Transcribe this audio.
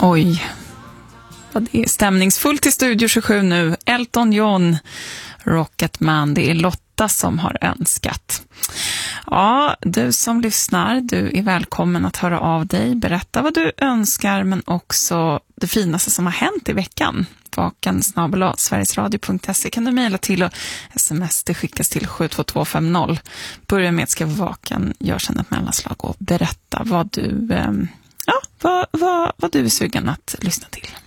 Oj, vad det är stämningsfullt i Studio 27 nu. Elton John, Rocketman. Det är Lotta som har önskat. Ja, du som lyssnar, du är välkommen att höra av dig. Berätta vad du önskar, men också det finaste som har hänt i veckan. vaken@sverigesradio.se kan du mejla till, och sms det skickas till 72250. Börja med att skriva vaken, gör sedan ett mellanslag och berätta vad du vad du är sugen att lyssna till.